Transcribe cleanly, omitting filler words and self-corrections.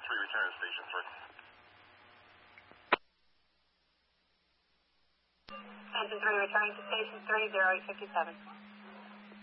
3, return to Station 3. Engine 3, returning to Station 3, 0857.